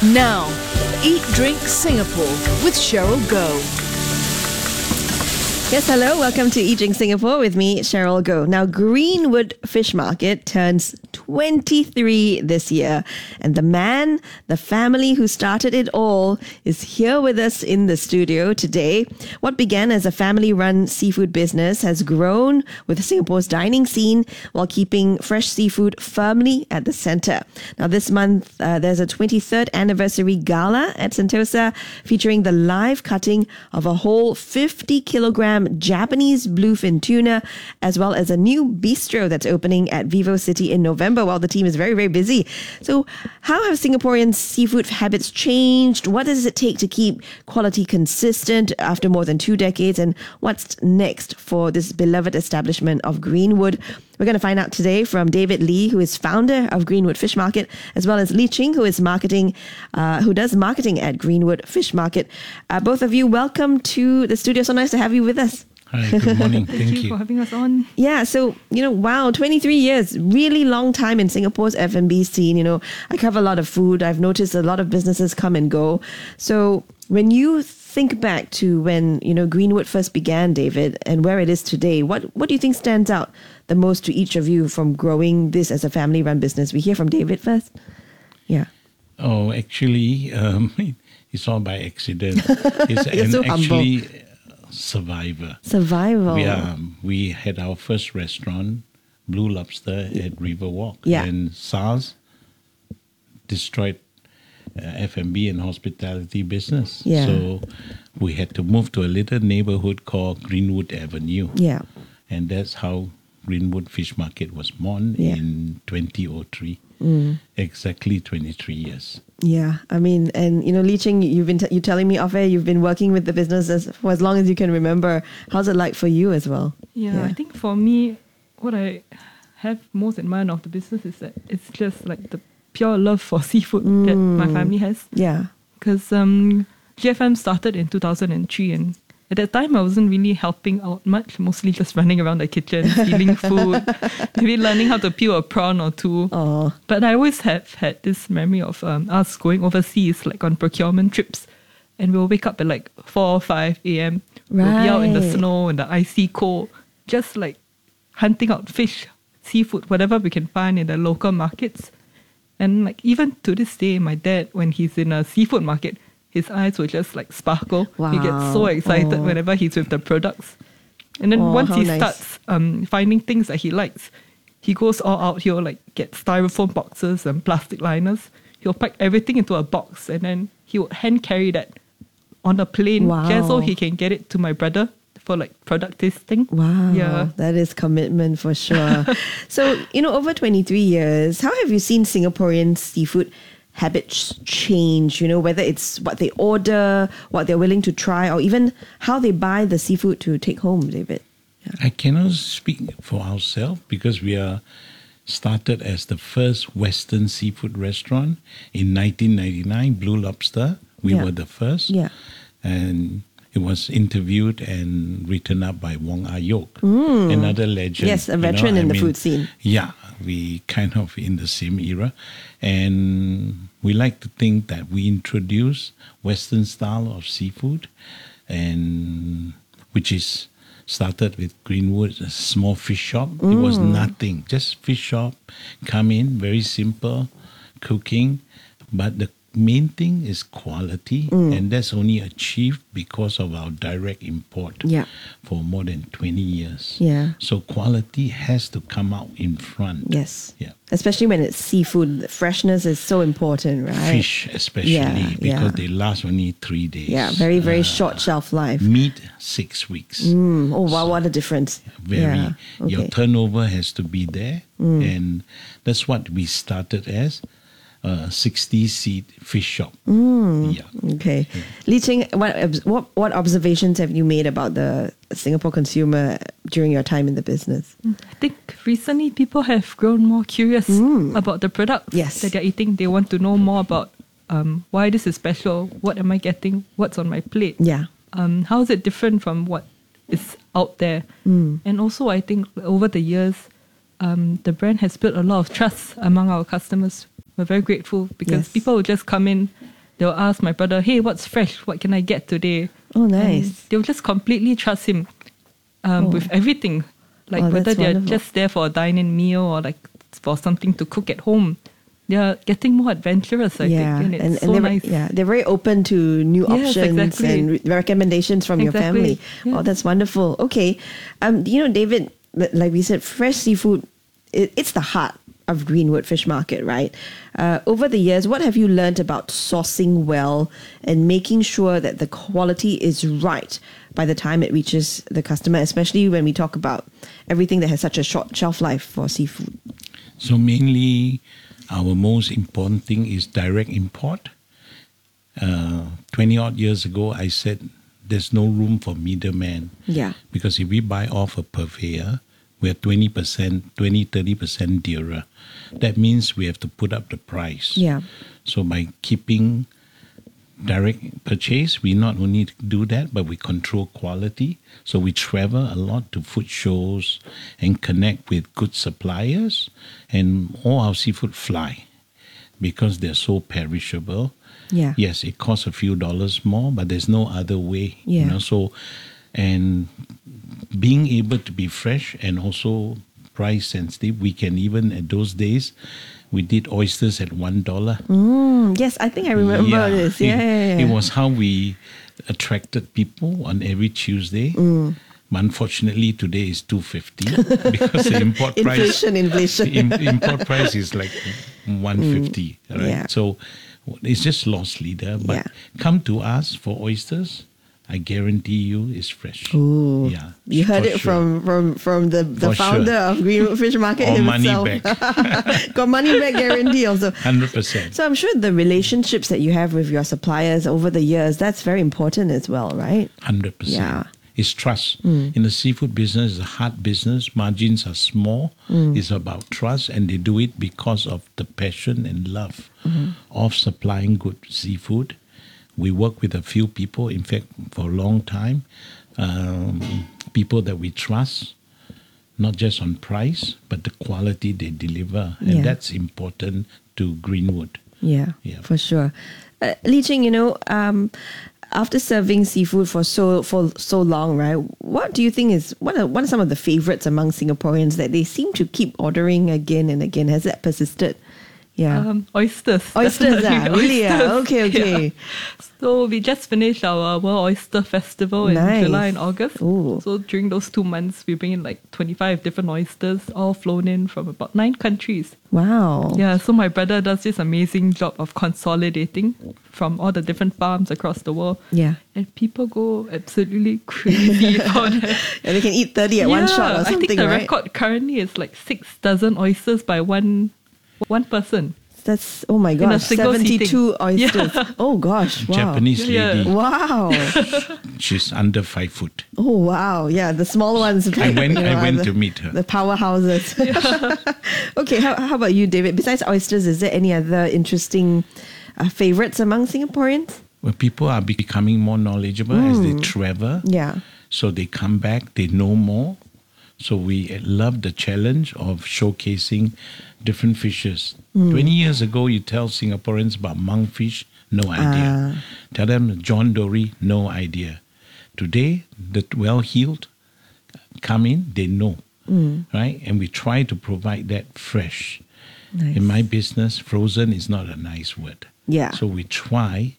Now, Eat Drink Singapore with Cheryl Goh. Yes, hello. Welcome to Eat Drink Singapore with me, Cheryl Goh. Now, Greenwood Fish Market turns 23 this year. And the family who started it all is here with us in the studio today. What began as a family-run seafood business has grown with Singapore's dining scene while keeping fresh seafood firmly at the center. Now, this month, there's a 23rd anniversary gala at Sentosa featuring the live cutting of a whole 50-kilogram Japanese bluefin tuna, as well as a new bistro that's opening at Vivo City in November while the team is very, very busy. So how have Singaporeans' seafood habits changed? What does it take to keep quality consistent after more than 2 decades? And what's next for this beloved establishment of Greenwood? We're going to find out today from David Lee, who is founder of Greenwood Fish Market, as well as Lee Ching, who does marketing at Greenwood Fish Market. Both of you, welcome to the studio. So nice to have you with us. Hi, good morning. Thank you for having us on. Yeah, so, wow, 23 years, really long time in Singapore's F&B scene. I cover a lot of food. I've noticed a lot of businesses come and go. So when you think back to when, Greenwood first began, David, and where it is today, what do you think stands out the most to each of you from growing this as a family-run business? We hear from David first. Yeah. Oh, actually, it's all by accident. You're so humble. Survival. We had our first restaurant, Blue Lobster, at Riverwalk. Yeah. And SARS destroyed F&B and hospitality business. Yeah. So we had to move to a little neighborhood called Greenwood Avenue. Yeah. And that's how Greenwood Fish Market was born in 2003. Exactly 23 years. Yeah, I mean, and Lee Ching, you're telling me off air you've been working with the business for as long as you can remember. How's it like for you as well? Yeah, I think for me, what I have most in mind of the business is that it's just like the pure love for seafood that my family has. Yeah. Because GFM started in 2003, and at that time I wasn't really helping out much, mostly just running around the kitchen, stealing food, maybe learning how to peel a prawn or two. Oh. But I always have had this memory of us going overseas, like on procurement trips, and we'll wake up at like 4 or 5 a.m. We'll be out in the snow and the icy cold, just like hunting out fish, seafood, whatever we can find in the local markets. And like even to this day, my dad, when he's in a seafood market, his eyes will just like sparkle. Wow. He gets so excited whenever he's with the products. And then once he starts finding things that he likes, he goes all out. He'll like get styrofoam boxes and plastic liners. He'll pack everything into a box and then he would hand carry that on a plane just so he can get it to my brother for like product tasting. Wow. Yeah. That is commitment for sure. So, over 23 years, how have you seen Singaporean seafood habits change, whether it's what they order, what they're willing to try, or even how they buy the seafood to take home, David? Yeah. I cannot speak for ourselves because we are started as the first Western seafood restaurant in 1999, Blue Lobster. We were the first. Yeah. And it was interviewed and written up by Wong Ah Yok, another legend. Yes, a veteran in the food scene. Yeah, we kind of in the same era. And we like to think that we introduce Western style of seafood, and which is started with Greenwood, a small fish shop. It was nothing, just fish shop, come in, very simple cooking. But the main thing is quality, and that's only achieved because of our direct import for more than 20 years. Yeah. So quality has to come out in front. Yes. Yeah. Especially when it's seafood, the freshness is so important, right? Fish especially, because they last only 3 days. Yeah, very, very short shelf life. Meat, 6 weeks. Oh, wow, what a difference. Your turnover has to be there. And that's what we started as. 60-seat fish shop. Okay. Lee Ching, what observations have you made about the Singapore consumer during your time in the business? I think recently people have grown more curious about the products that they're eating. They want to know more about why this is special, what am I getting, what's on my plate. Yeah. How is it different from what is out there? And also I think over the years, the brand has built a lot of trust among our customers. We're very grateful because people will just come in they'll ask my brother, hey, what's fresh? What can I get today? Oh, And nice. they'll just completely trust him with everything. Like Oh, whether that's they're wonderful. just there for a dine-in meal or like for something to cook at home. They're getting more adventurous, I think. And it's so they're, nice. they're very open to new Yes, options exactly. and recommendations from your Exactly. family. Yeah. Oh, that's wonderful. Okay. David, like we said, fresh seafood, it's the heart of Greenwood Fish Market, right? Over the years, what have you learned about sourcing well and making sure that the quality is right by the time it reaches the customer, especially when we talk about everything that has such a short shelf life for seafood? So mainly, our most important thing is direct import. 20 odd years ago, I said there's no room for middleman. Yeah. Because if we buy off a purveyor, we're 30% dearer. That means we have to put up the price. Yeah. So by keeping direct purchase, we not only do that, but we control quality. So we travel a lot to food shows and connect with good suppliers, and all our seafood fly because they're so perishable. Yeah. Yes, it costs a few dollars more, but there's no other way. Yeah. So, and being able to be fresh and also price sensitive, we can even at those days, we did oysters at $1. Yes, I think I remember this. Yeah. It was how we attracted people on every Tuesday. But unfortunately, today is $2.50 because the import price. Inflation. Import price is like $1.50, right? Yeah. So it's just lost leader. But Yeah. come to us for oysters. I guarantee you, it's fresh. Ooh. Yeah, You heard for it sure. from the For founder sure. of Greenwood Fish Market Or money himself. back. Got money back guarantee also. 100%. So I'm sure the relationships that you have with your suppliers over the years, that's very important as well, right? 100%. Yeah. It's trust. In the seafood business, it's a hard business. Margins are small. It's about trust, and they do it because of the passion and love of supplying good seafood. We work with a few people, in fact, for a long time, people that we trust, not just on price, but the quality they deliver. And Yeah. that's important to Greenwood. Yeah, Yeah. for sure. Li Ching, after serving seafood for so long, right? What do you think is what are some of the favorites among Singaporeans that they seem to keep ordering again and again? Has that persisted? Yeah. Oysters. Oysters, definitely. really? Yeah. Okay. Yeah. So we just finished our World Oyster Festival in Nice. July and August. Ooh. So during those 2 months, we bring in like 25 different oysters, all flown in from about 9 countries. Wow. Yeah, so my brother does this amazing job of consolidating from all the different farms across the world. Yeah. And people go absolutely crazy for that. And they can eat 30 at one shot or I something, think the right? record currently is like 6 dozen oysters by one person. That's, oh my a gosh, single 72 seating. oysters. Yeah. Oh gosh, wow. Japanese Yeah. lady, Wow. she's under 5 foot. Oh wow. Yeah, the small ones. I went are to meet her. The powerhouses. Okay, how about you, David? Besides oysters, is there any other interesting favorites among Singaporeans? Well, people are becoming more knowledgeable as they travel. Yeah. So they come back, they know more. So we love the challenge of showcasing different fishes. 20 years ago, you tell Singaporeans about monkfish, no idea. Tell them John Dory, no idea. Today, the well-heeled come in, they know, right? And we try to provide that fresh. Nice. In my business, frozen is not a nice word. Yeah. So we try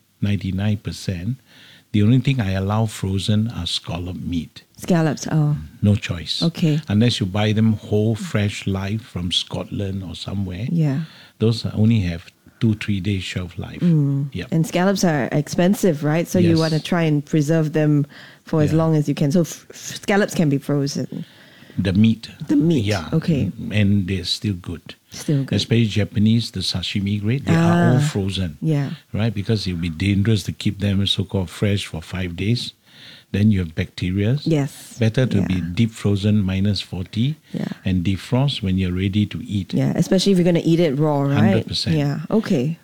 99%. The only thing I allow frozen are scallop meat. Scallops. Oh. No choice. Okay. Unless you buy them whole, fresh, live from Scotland or somewhere. Yeah. Those only have 2-3 days shelf life. Yep. And scallops are expensive, right? So you Yes. want to try and preserve them for as Yeah. long as you can. So scallops can be frozen. The meat. The meat, Yeah. okay. And they're still good. Still good. Especially Japanese, the sashimi grade, they are all frozen. Yeah. Right? Because it would be dangerous to keep them so-called fresh for 5 days. Then you have bacteria. Yes. Better to be Yeah. deep frozen minus 40 Yeah. and defrost when you're ready to eat. Yeah, especially if you're going to eat it raw, right? 100%. Yeah. Okay.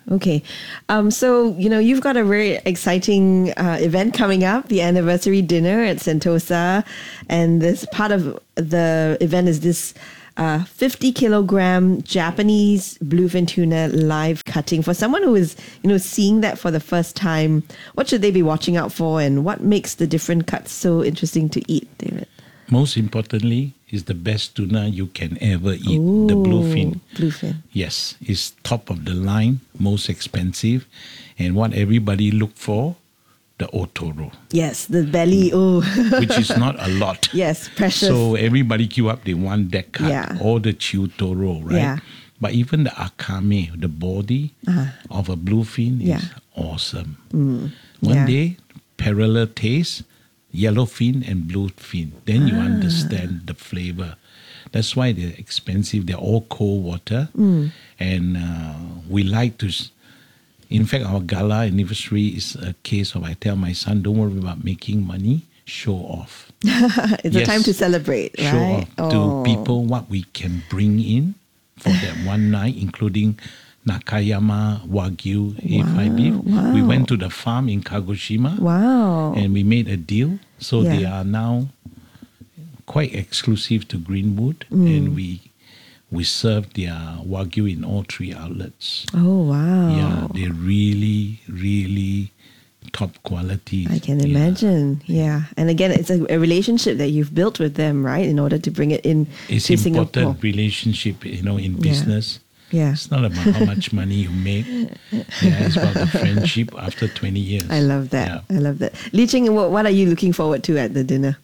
So you've got a very exciting event coming up, the anniversary dinner at Sentosa, and this part of the event is this 50 kilogram Japanese bluefin tuna live cutting. For someone who is, seeing that for the first time, what should they be watching out for, and what makes the different cuts so interesting to eat, David? Most importantly, is the best tuna you can ever eat. The bluefin. Bluefin. Yes, it's top of the line, most expensive, and what everybody look for, the otoro, Yes, the belly. Oh, which is not a lot. yes, precious. So everybody queue up, they want that cut, Yeah. or the chutoro, right? Yeah. But even the akame, the body of a bluefin Yeah. is awesome. Yeah. One day, parallel taste, yellowfin and bluefin. Then you understand the flavor. That's why they're expensive. They're all cold water. And we like to... In fact, our gala anniversary is a case of I tell my son, don't worry about making money, show off. It's a Yes. time to celebrate, Show right? off to people what we can bring in for that one night, including Nakayama Wagyu A5 beef. wow. We went to the farm in Kagoshima Wow. and we made a deal. So they Yeah. are now quite exclusive to Greenwood, and we serve their Wagyu in all 3 outlets. Oh, wow. Yeah, they're really, really top quality. I can Yeah. imagine. Yeah. And again, it's a relationship that you've built with them, right? In order to bring it in It's to Singapore. important relationship, in business. Yeah. It's not about how much money you make. Yeah, it's about the friendship after 20 years. I love that. Yeah. I love that. Li Ching, what are you looking forward to at the dinner?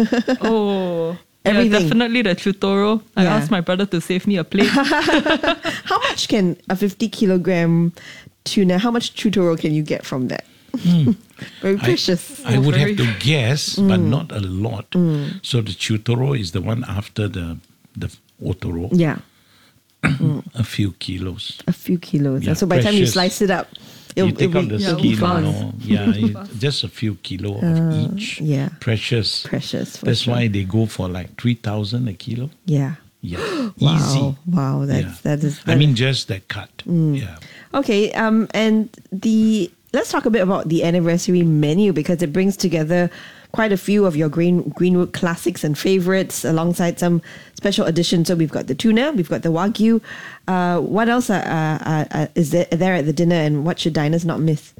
Oh, Everything. Yeah, definitely the chutoro. I Yeah. asked my brother to save me a plate. How much can a 50 kilogram tuna, how much chutoro can you get from that? Very precious. I would very- have to guess, but not a lot. So the chutoro is the one after the otoro, Yeah. a few kilos. A few kilos. Yeah, So by the time you precious. slice it up, You take out the it'll skin be fast. and all. Yeah, just a few kilo of each. yeah. Precious. Precious. For That's sure. why they go for like 3,000 a kilo. Yeah. Yeah, Wow. easy. Wow. Yeah. That is. I mean, just that cut. Yeah. Okay, and let's talk a bit about the anniversary menu, because it brings together quite a few of your Greenwood classics and favorites alongside some special additions. So we've got the tuna, we've got the Wagyu. What else is there at the dinner, and what should diners not miss?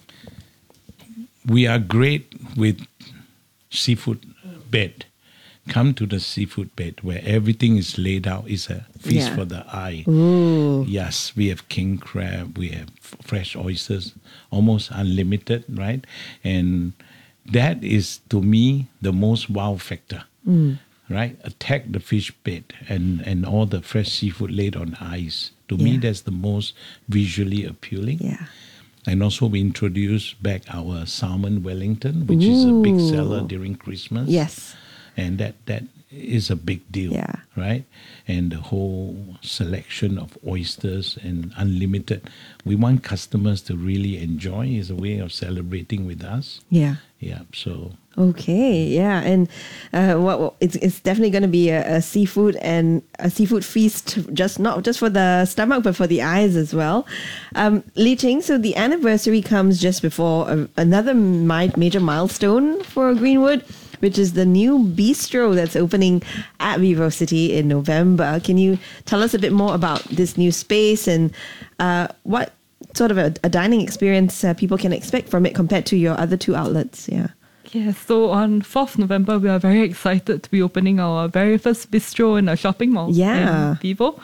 We are great with seafood bed. Come to the seafood bed where everything is laid out. It's a feast Yeah. for the eye. Ooh. Yes, we have king crab, we have fresh oysters, almost unlimited, right? And that is, to me, the most wow factor, right? Attack the fish bed and all the fresh seafood laid on ice. To me, Yeah. that's the most visually appealing. Yeah. And also we introduced back our salmon Wellington, which is a big Ooh. seller during Christmas. Yes. And that is a big deal, Yeah. right? And the whole selection of oysters and unlimited. We want customers to really enjoy. It's a way of celebrating with us. Yeah. Yeah, so Okay, yeah, and it's definitely going to be a seafood feast, not just for the stomach but for the eyes as well. Li Ching, so the anniversary comes just before another major milestone for Greenwood, which is the new bistro that's opening at Vivo City in November. Can you tell us a bit more about this new space and what sort of a dining experience people can expect from it compared to your other 2 outlets? Yeah. Yes, so on 4th November, we are very excited to be opening our very first bistro in a shopping mall Yeah. in Vivo.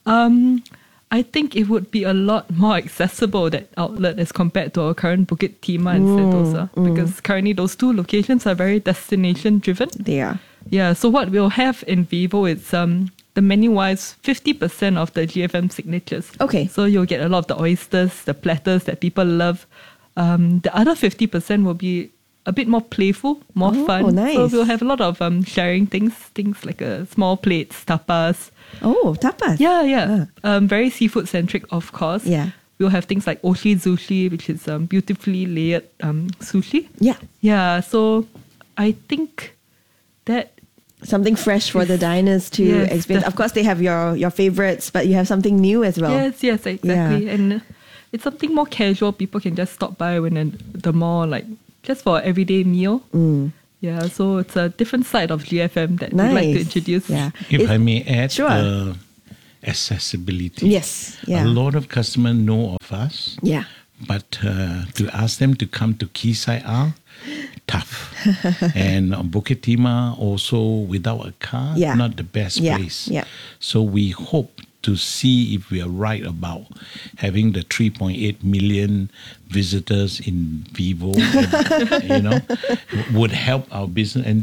I think it would be a lot more accessible, that outlet, as compared to our current Bukit Timah and Sentosa, because currently those 2 locations are very destination driven. They are. Yeah, so what we'll have in Vivo is the menu-wise 50% of the GFM signatures. Okay. So you'll get a lot of the oysters, the platters that people love. The other 50% will be a bit more playful, more fun. nice. So we'll have a lot of sharing things like small plates, tapas. Oh, tapas. Yeah. Very seafood-centric, of course. Yeah. We'll have things like oshi sushi, which is beautifully layered sushi. Yeah. Yeah, so I think that Something fresh for the diners to Yes, experience. Of course, they have your favorites, but you have something new as well. Yes, exactly. Yeah. And it's something more casual. People can just stop by when in the mall, like just for an everyday meal. Yeah, so it's a different side of GFM that we'd like to introduce. Yeah. If I may add, Sure. accessibility. Yes. Yeah. A lot of customers know of us, Yeah. but to ask them to come to Quayside Isle, tough. And Bukit Timah also without a car, Yeah. not the best Yeah. place. Yeah. So we hope to see if we are right about having the 3.8 million visitors in Vivo, would help our business, and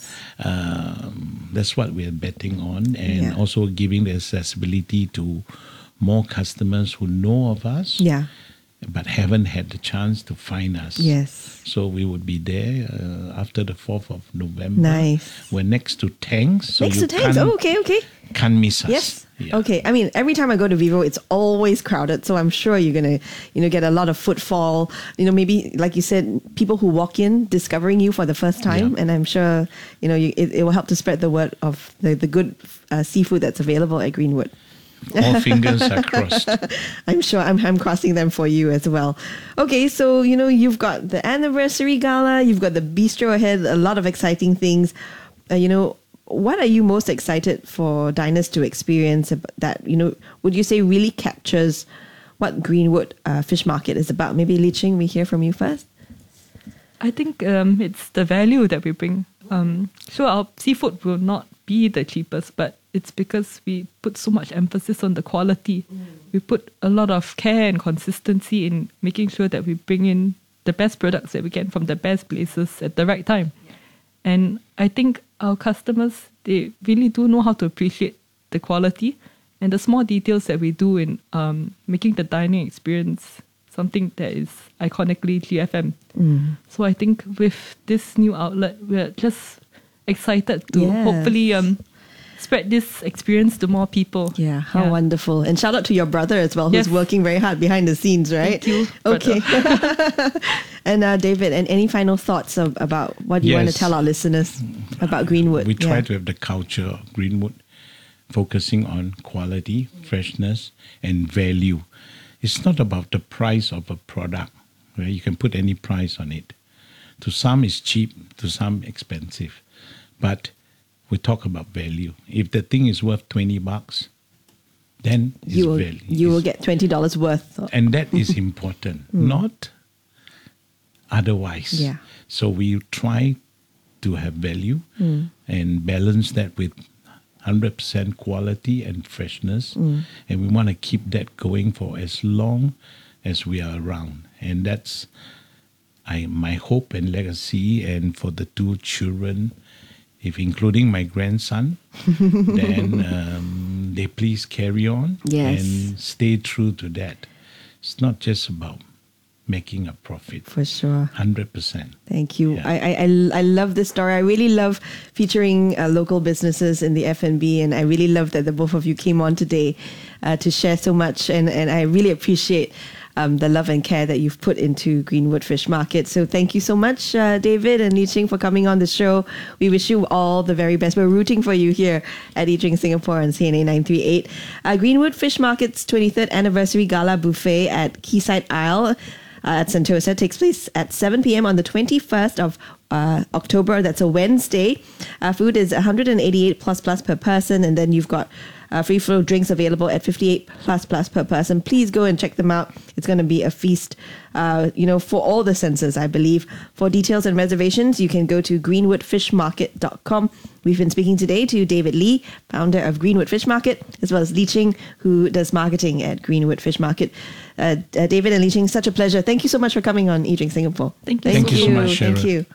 that's what we are betting on, and also giving the accessibility to more customers who know of us, but haven't had the chance to find us. Yes. So we would be there after the 4th of November. Nice. We're next to Tanks. So Next you to Tanks. Oh, okay. Can't miss us. Yes. Yeah. Okay. I mean, every time I go to Vivo, it's always crowded. So I'm sure you're gonna, get a lot of footfall. Maybe like you said, people who walk in discovering you for the first time, and I'm sure it will help to spread the word of the good seafood that's available at Greenwood. All fingers are crossed. I'm sure I'm crossing them for you as well. Okay, so you've got the anniversary gala, you've got the bistro ahead, a lot of exciting things. What are you most excited for diners to experience that would you say really captures what Greenwood Fish Market is about? Maybe Li Ching, we hear from you first. I think it's the value that we bring. So our seafood will not be the cheapest, but it's because we put so much emphasis on the quality. We put a lot of care and consistency in making sure that we bring in the best products that we can from the best places at the right time. And I think our customers, they really do know how to appreciate the quality and the small details that we do in making the dining experience something that is iconically GFM. So I think with this new outlet, we're just excited to hopefully spread this experience to more people. Yeah, how wonderful. And shout out to your brother as well, who's working very hard behind the scenes, right? Thank you, okay. And David, and any final thoughts about what you want to tell our listeners about Greenwood? We try to have the culture of Greenwood, focusing on quality, freshness, and value. It's not about the price of a product, where you can put any price on it. To some it's cheap, to some expensive. But we talk about value. If the thing is worth $20, then it's value. You will get $20 worth. And that is important, not otherwise. Yeah. So we try to have value and balance that with 100% quality and freshness. And we want to keep that going for as long as we are around. And that's my hope and legacy. And for the two children, if including my grandson, then they please carry on and stay true to that. It's not just about making a profit. For sure. 100%. Thank you. Yeah. I love this story. I really love featuring local businesses in the F&B, and I really love that the both of you came on today to share so much, and I really appreciate the love and care that you've put into Greenwood Fish Market. So thank you so much, David and Li Ching, for coming on the show. We wish you all the very best. We're rooting for you here at Eat Drink Singapore on CNA 938. Greenwood Fish Market's 23rd Anniversary Gala Buffet at Quayside Isle at Sentosa takes place at 7 p.m. on the 21st of October. That's a Wednesday. Food is 188 plus per person, and then you've got free flow drinks available at 58 plus per person. Please go and check them out. It's going to be a feast, for all the senses, I believe. For details and reservations, you can go to greenwoodfishmarket.com. We've been speaking today to David Lee, founder of Greenwood Fish Market, as well as Li Ching, who does marketing at Greenwood Fish Market. David and Li Ching, such a pleasure. Thank you so much for coming on Eat Drink Singapore. Thank you. Thank you so much, Sharon. Thank you.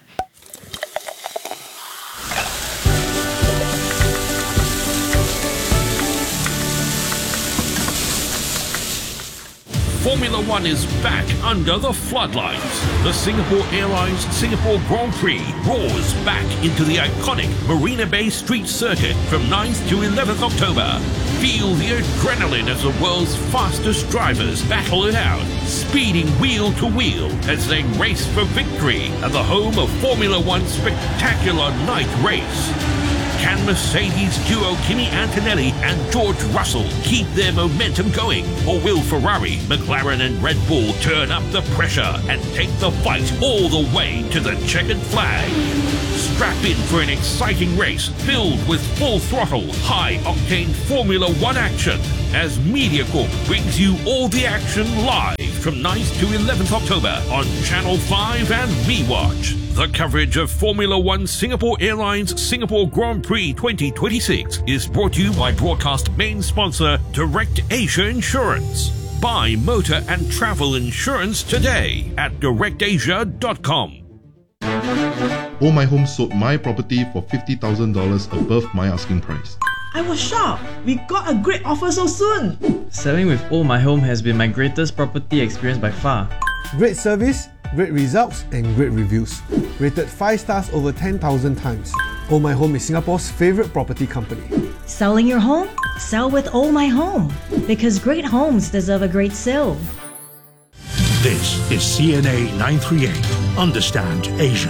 Formula One is back under the floodlights. The Singapore Airlines Singapore Grand Prix roars back into the iconic Marina Bay Street Circuit from 9th to 11th October. Feel the adrenaline as the world's fastest drivers battle it out, speeding wheel to wheel as they race for victory at the home of Formula One's spectacular night race. Can Mercedes duo Kimi Antonelli and George Russell keep their momentum going? Or will Ferrari, McLaren and Red Bull turn up the pressure and take the fight all the way to the checkered flag? Strap in for an exciting race filled with full throttle, high-octane Formula One action as MediaCorp brings you all the action live from 9th to 11th October on Channel 5 and MeWatch. The coverage of Formula One Singapore Airlines Singapore Grand Prix 2026 is brought to you by broadcast main sponsor Direct Asia Insurance. Buy motor and travel insurance today at directasia.com. Oh My Home sold my property for $50,000 above my asking price. I was shocked. We got a great offer so soon. Selling with Oh My Home has been my greatest property experience by far. Great service, great results, and great reviews. Rated 5 stars over 10,000 times. Oh My Home is Singapore's favourite property company. Selling your home? Sell with Oh My Home. Because great homes deserve a great sale. This is CNA 938. Understand Asia.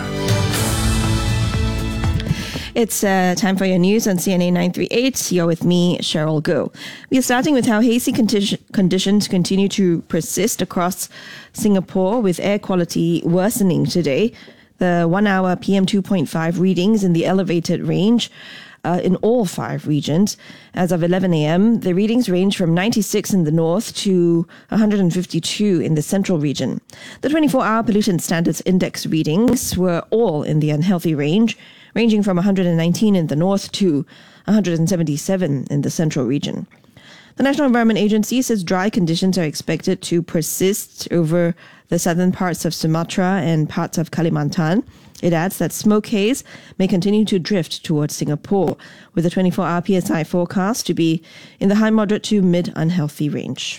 It's time for your news on CNA 938. You're with me, Cheryl Goh. We are starting with how hazy conditions continue to persist across Singapore, with air quality worsening today. The 1 hour PM 2.5 readings in the elevated range in all 5 regions. As of 11 a.m., the readings range from 96 in the north to 152 in the central region. The 24-hour pollutant standards index readings were all in the unhealthy range, ranging from 119 in the north to 177 in the central region. The National Environment Agency says dry conditions are expected to persist over the southern parts of Sumatra and parts of Kalimantan. It adds that smoke haze may continue to drift towards Singapore, with the 24-hour PSI forecast to be in the high moderate to mid unhealthy range.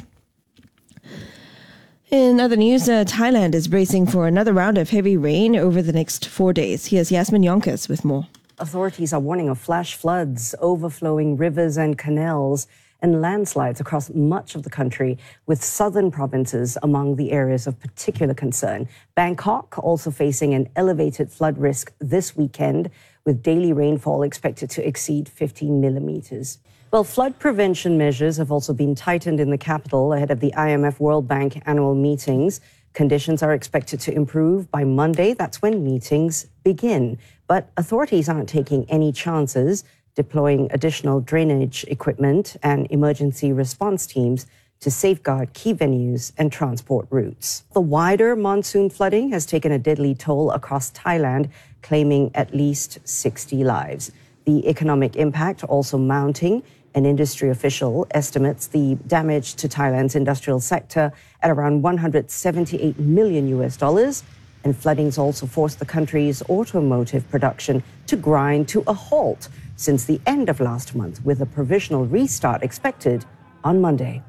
In other news, Thailand is bracing for another round of heavy rain over the next 4 days. Here's Yasmin Yonkers with more. Authorities are warning of flash floods, overflowing rivers and canals, and landslides across much of the country, with southern provinces among the areas of particular concern. Bangkok also facing an elevated flood risk this weekend, with daily rainfall expected to exceed 15 millimeters. Well, flood prevention measures have also been tightened in the capital ahead of the IMF World Bank annual meetings. Conditions are expected to improve by Monday. That's when meetings begin. But authorities aren't taking any chances, deploying additional drainage equipment and emergency response teams to safeguard key venues and transport routes. The wider monsoon flooding has taken a deadly toll across Thailand, claiming at least 60 lives. The economic impact also mounting. An industry official estimates the damage to Thailand's industrial sector at around $178 million, and floodings also forced the country's automotive production to grind to a halt since the end of last month, with a provisional restart expected on Monday.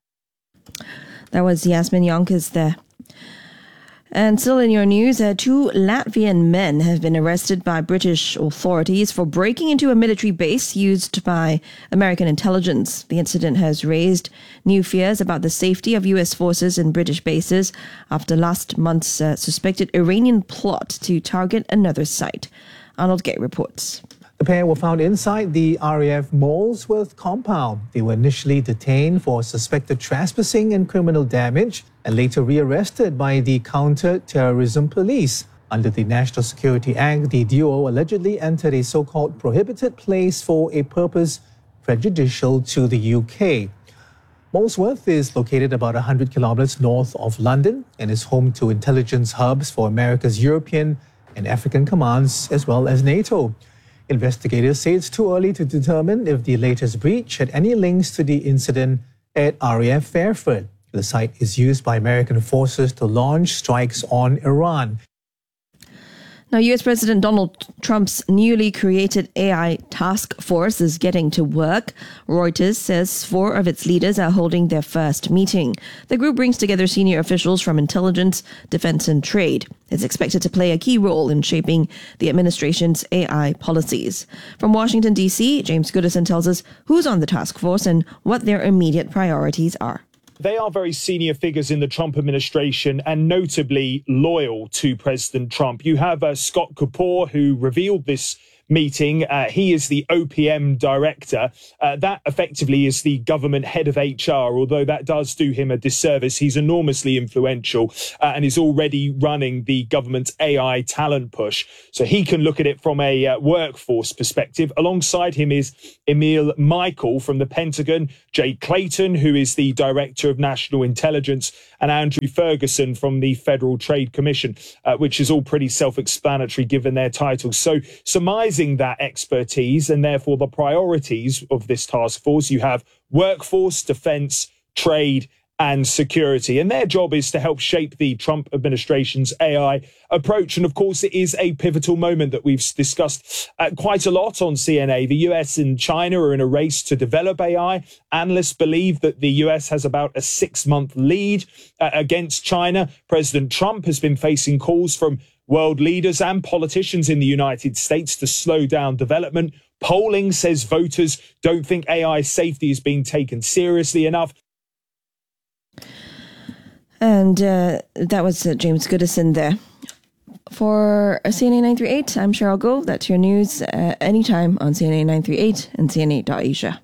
That was Yasmin Yonkers there. And still in your news, 2 Latvian men have been arrested by British authorities for breaking into a military base used by American intelligence. The incident has raised new fears about the safety of U.S. forces in British bases after last month's suspected Iranian plot to target another site. Arnold Gate reports. The pair were found inside the RAF Molesworth compound. They were initially detained for suspected trespassing and criminal damage, and later rearrested by the Counter-Terrorism Police. Under the National Security Act, the duo allegedly entered a so-called prohibited place for a purpose prejudicial to the UK. Molesworth is located about 100 kilometers north of London and is home to intelligence hubs for America's European and African commands, as well as NATO. Investigators say it's too early to determine if the latest breach had any links to the incident at RAF Fairford. The site is used by American forces to launch strikes on Iran. Now, US President Donald Trump's newly created AI task force is getting to work. Reuters says 4 of its leaders are holding their first meeting. The group brings together senior officials from intelligence, defense, and trade. It's expected to play a key role in shaping the administration's AI policies. From Washington, D.C., James Goodison tells us who's on the task force and what their immediate priorities are. They are very senior figures in the Trump administration and notably loyal to President Trump. You have Scott Kapoor, who revealed this meeting. He is the OPM director. That effectively is the government head of HR, although that does do him a disservice. He's enormously influential and is already running the government's AI talent push. So he can look at it from a workforce perspective. Alongside him is Emil Michael from the Pentagon, Jay Clayton, who is the Director of National Intelligence, and Andrew Ferguson from the Federal Trade Commission, which is all pretty self-explanatory given their titles. So surmising that expertise and therefore the priorities of this task force, you have workforce, defense, trade, and security. And their job is to help shape the Trump administration's AI approach. And of course, it is a pivotal moment that we've discussed quite a lot on CNA. The US and China are in a race to develop AI. Analysts believe that the US has about a 6-month lead against China. President Trump has been facing calls from world leaders and politicians in the United States to slow down development. Polling says voters don't think AI safety is being taken seriously enough. And that was James Goodison there. For CNA 938, I'm Cheryl Goh. That's your news anytime on CNA 938 and CNA.Asia.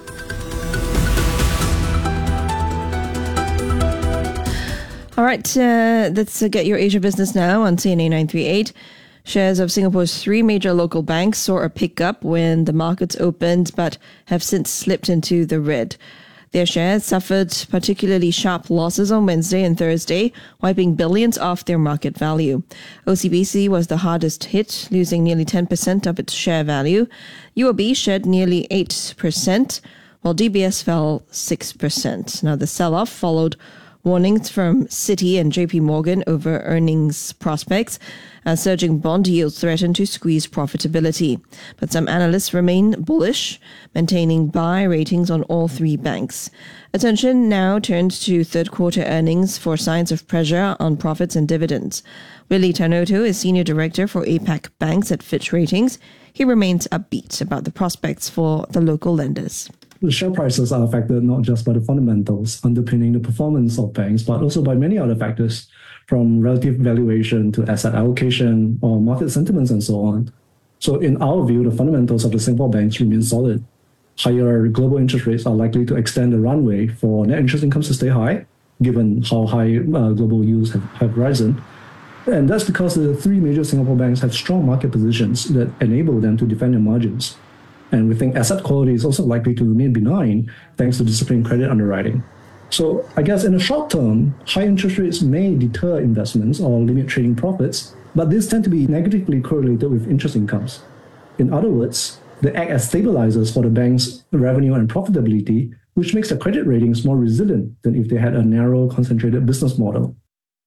All right, let's get your Asia business now on CNA 938. Shares of Singapore's 3 major local banks saw a pickup when the markets opened, but have since slipped into the red. Their shares suffered particularly sharp losses on Wednesday and Thursday, wiping billions off their market value. OCBC was the hardest hit, losing nearly 10% of its share value. UOB shed nearly 8%, while DBS fell 6%. Now, the sell-off followed warnings from Citi and JP Morgan over earnings prospects as surging bond yields threaten to squeeze profitability. But some analysts remain bullish, maintaining buy ratings on all 3 banks. Attention now turns to third quarter earnings for signs of pressure on profits and dividends. Willie Tanoto is Senior Director for APAC Banks at Fitch Ratings. He remains upbeat about the prospects for the local lenders. The share prices are affected not just by the fundamentals underpinning the performance of banks, but also by many other factors, from relative valuation to asset allocation or market sentiments and so on. So in our view, the fundamentals of the Singapore banks remain solid. Higher global interest rates are likely to extend the runway for net interest incomes to stay high, given how high global yields have risen. And that's because the 3 major Singapore banks have strong market positions that enable them to defend their margins. And we think asset quality is also likely to remain benign thanks to disciplined credit underwriting. So I guess in the short term, high interest rates may deter investments or limit trading profits, but these tend to be negatively correlated with interest incomes. In other words, they act as stabilizers for the bank's revenue and profitability, which makes the credit ratings more resilient than if they had a narrow, concentrated business model.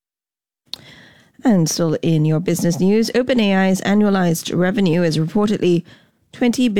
And still in your business news, OpenAI's annualized revenue is reportedly $20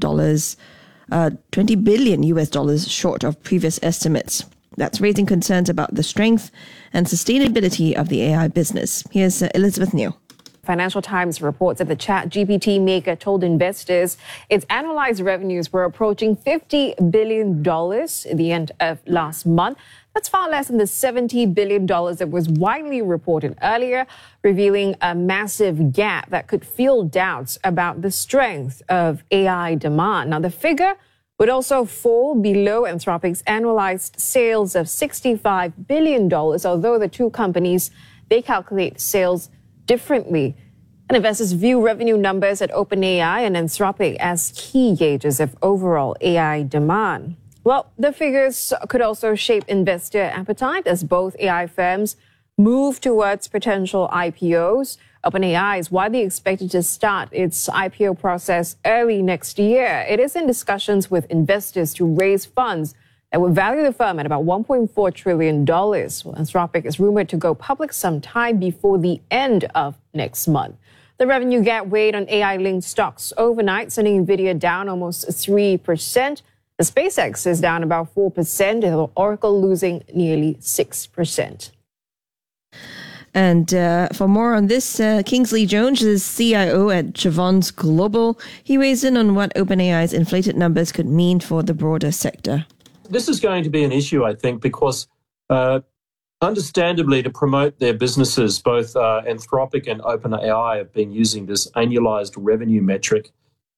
billion US dollars short of previous estimates. That's raising concerns about the strength and sustainability of the AI business. Here's Elizabeth New. Financial Times reports that the ChatGPT maker told investors its annualized revenues were approaching $50 billion at the end of last month. That's far less than the $70 billion that was widely reported earlier, revealing a massive gap that could fuel doubts about the strength of AI demand. Now, the figure would also fall below Anthropic's annualized sales of $65 billion, although the 2 companies, they calculate sales differently. And investors view revenue numbers at OpenAI and Anthropic as key gauges of overall AI demand. Well, the figures could also shape investor appetite as both AI firms move towards potential IPOs. OpenAI is widely expected to start its IPO process early next year. It is in discussions with investors to raise funds that would value the firm at about $1.4 trillion. Well, Anthropic is rumored to go public sometime before the end of next month. The revenue gap weighed on AI-linked stocks overnight, sending NVIDIA down almost 3%. The SpaceX is down about 4%, and Oracle losing nearly 6%. And for more on this, Kingsley Jones is CIO at Chavons Global. He weighs in on what OpenAI's inflated numbers could mean for the broader sector. This is going to be an issue, I think, because understandably, to promote their businesses, both Anthropic and OpenAI have been using this annualized revenue metric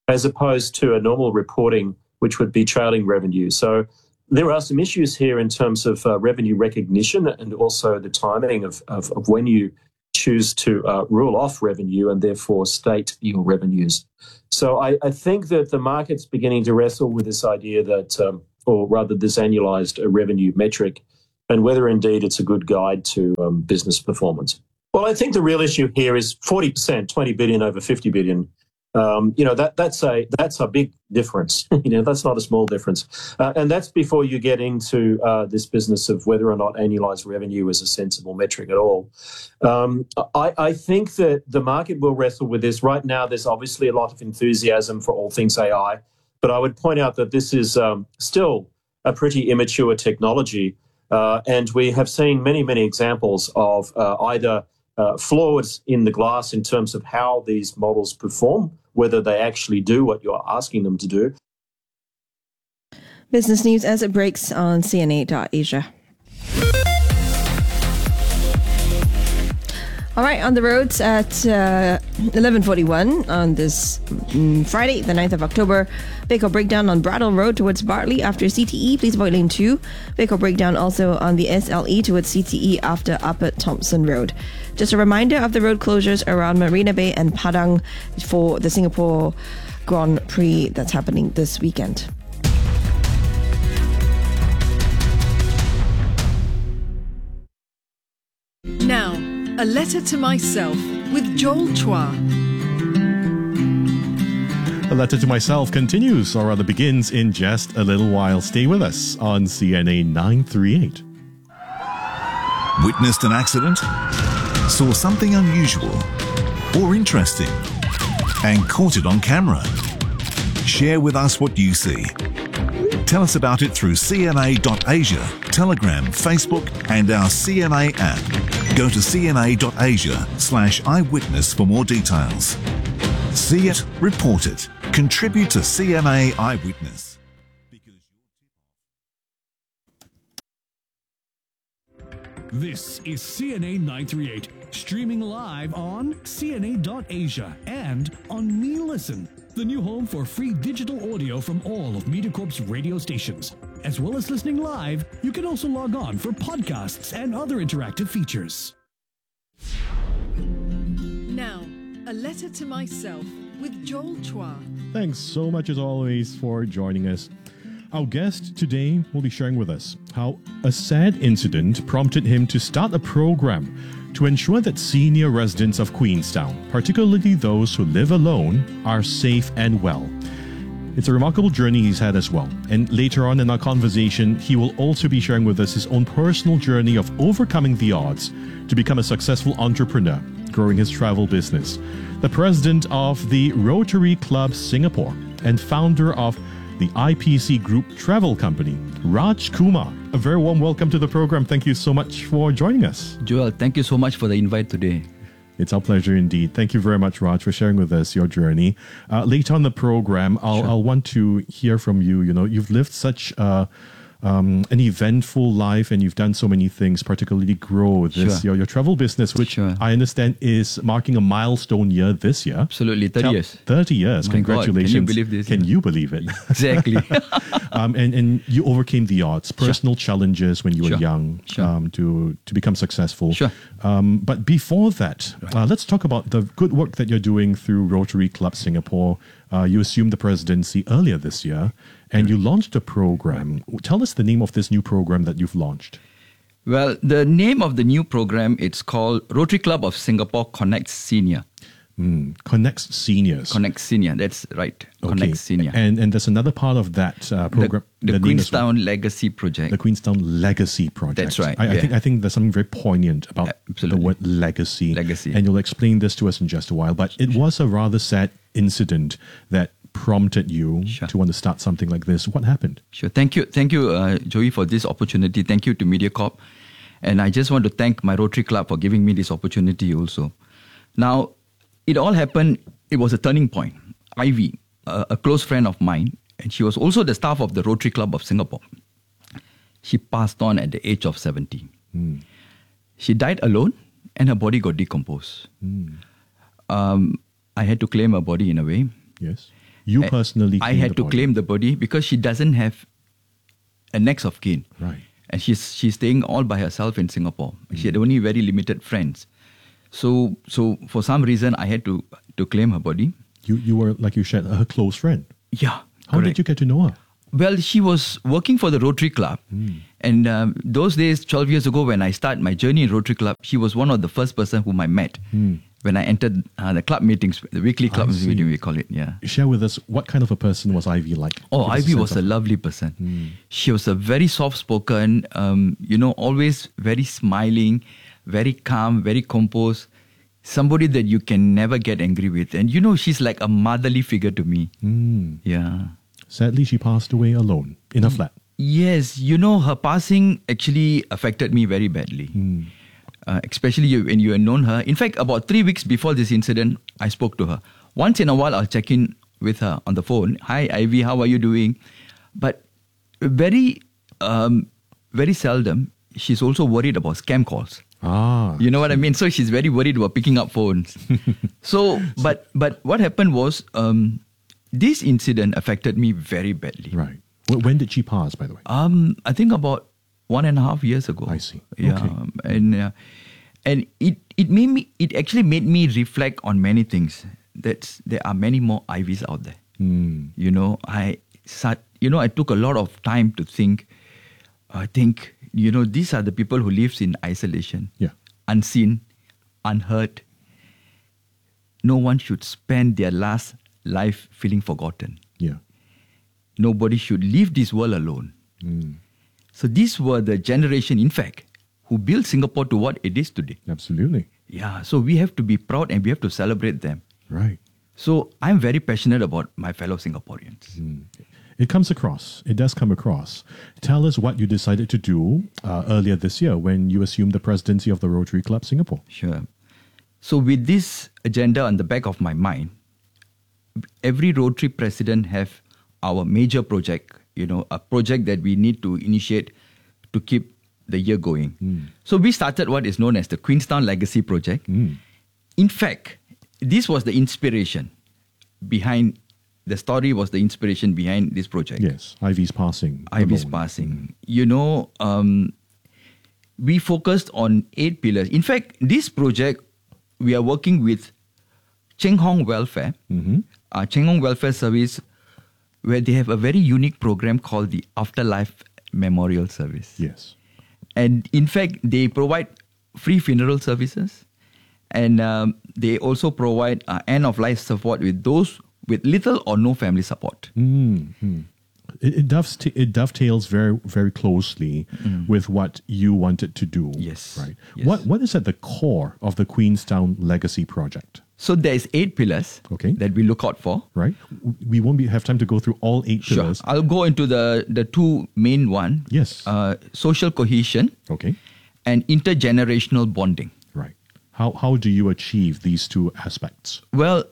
as opposed to a normal reporting, which would be trailing revenue. So there are some issues here in terms of revenue recognition and also the timing of when you choose to rule off revenue and therefore state your revenues. So I think that the market's beginning to wrestle with this idea that, or rather this annualized revenue metric, and whether indeed it's a good guide to business performance. Well, I think the real issue here is 40%, 20 billion over 50 billion. That's a big difference. That's not a small difference. And that's before you get into this business of whether or not annualized revenue is a sensible metric at all. I think that the market will wrestle with this. Right now, there's obviously a lot of enthusiasm for all things AI, but I would point out that this is still a pretty immature technology. And we have seen many, many examples of either flaws in the glass in terms of how these models perform, whether they actually do what you're asking them to do. Business news as it breaks on CNA.Asia. All right, on the roads at 11:41 on this Friday, the 9th of October. Vehicle breakdown on Brattle Road towards Bartley after CTE. Please avoid lane 2. Vehicle breakdown also on the SLE towards CTE after Upper Thompson Road. Just a reminder of the road closures around Marina Bay and Padang for the Singapore Grand Prix that's happening this weekend. Now, a letter to myself with Joel Chua. A Letter to Myself continues, or rather begins, in just a little while. Stay with us on CNA 938. Witnessed an accident? Saw something unusual or interesting and caught it on camera? Share with us what you see. Tell us about it through CNA.Asia, Telegram, Facebook and our CNA app. Go to cna.asia/eyewitness for more details. See it, report it. Contribute to CNA Eyewitness. This is CNA 938, streaming live on CNA.Asia and on Me Listen, the new home for free digital audio from all of MediaCorp's radio stations. As well as listening live, you can also log on for podcasts and other interactive features. Now, a letter to myself with Joel Chua. Thanks so much as always for joining us. Our guest today will be sharing with us how a sad incident prompted him to start a program to ensure that senior residents of Queenstown, particularly those who live alone, are safe and well. It's a remarkable journey he's had as well. And later on in our conversation, he will also be sharing with us his own personal journey of overcoming the odds to become a successful entrepreneur, growing his travel business. The president of the Rotary Club Singapore and founder of the IPC Group Travel Company, Raj Kumar. A very warm welcome to the program. Thank you so much for joining us. Joel, thank you so much for the invite today. It's our pleasure indeed. Thank you very much, Raj, for sharing with us your journey. Later on the program, I'll want to hear from you. You know, you've lived such an eventful life and you've done so many things, particularly grow this your travel business, which I understand is marking a milestone year this year. Absolutely, 30 years. 30 years. My Congratulations. God, can you believe this? Can you believe it? Exactly. And you overcame the odds, personal challenges when you were young to become successful. But before that, let's talk about the good work that you're doing through Rotary Club Singapore. You assumed the presidency earlier this year and you launched a program. Tell us the name of this new program that you've launched. Well, the name of the new program, it's called Rotary Club of Singapore Connects Senior. Connects Seniors. Connects Senior, that's right. Okay. Connects Senior. And there's another part of that program. The Queenstown Legacy Project. The Queenstown Legacy Project. That's right. I think there's something very poignant about the word legacy. Legacy. And you'll explain this to us in just a while. But it was a rather sad incident that prompted you to want to start something like this. What happened? Sure. Thank you, Joey, for this opportunity. Thank you to MediaCorp. And I just want to thank my Rotary Club for giving me this opportunity also. Now, it all happened, it was a turning point. Ivy, a close friend of mine, and she was also the staff of the Rotary Club of Singapore. She passed on at the age of 70. She died alone and her body got decomposed. I had to claim her body in a way. Yes. You personally I had to claim the body because she doesn't have a next of kin. Right. And she's staying all by herself in Singapore. She had only very limited friends. So for some reason, I had to claim her body. You were, like you said, her close friend. Yeah. How did you get to know her? Well, she was working for the Rotary Club. And those days, 12 years ago, when I started my journey in Rotary Club, she was one of the first person whom I met when I entered the club meetings, the weekly club meeting, we call it. Yeah. Share with us, what kind of a person was Ivy like? Oh, Ivy was a lovely person. She was a very soft-spoken, always very smiling, very calm, very composed. Somebody that you can never get angry with. And she's like a motherly figure to me. Yeah. Sadly, she passed away alone in a flat. Yes, her passing actually affected me very badly. Especially when you had known her. In fact, about 3 weeks before this incident, I spoke to her. Once in a while, I'll check in with her on the phone. Hi, Ivy, how are you doing? But very, very seldom, she's also worried about scam calls. You know what I mean? So she's very worried about picking up phones. But what happened was, this incident affected me very badly. Right. When did she pass, by the way? I think about 1.5 years ago. I see. Yeah. Okay. And it actually made me reflect on many things. There are many more Ivies out there. I took a lot of time to think. I think, these are the people who lives in isolation. Yeah. Unseen, unheard. No one should spend their last life feeling forgotten. Yeah. Nobody should leave this world alone. So these were the generation, in fact, who built Singapore to what it is today. Absolutely. Yeah, so we have to be proud and we have to celebrate them. Right. So I'm very passionate about my fellow Singaporeans. It comes across. It does come across. Tell us what you decided to do earlier this year when you assumed the presidency of the Rotary Club Singapore. Sure. So with this agenda on the back of my mind, every Rotary president have our major project, a project that we need to initiate to keep the year going. So we started what is known as the Queenstown Legacy Project. In fact, this was the inspiration behind, the story was the inspiration behind this project. Yes, Ivy's passing. Ivy's passing. We focused on 8 pillars. In fact, this project, we are working with Cheng Hong Welfare, Cheng Hong Welfare Service, where they have a very unique program called the Afterlife Memorial Service. Yes. And in fact, they provide free funeral services, and they also provide end-of-life support with those with little or no family support. It dovetails very, very closely with what you wanted to do. Yes. Right. Yes. What is at the core of the Queenstown Legacy Project? So there's 8 pillars that we look out for. Right. We won't have time to go through all 8 pillars. I'll go into the 2 main one. Yes. Social cohesion. Okay. And intergenerational bonding. Right. How do you achieve these 2 aspects? Well,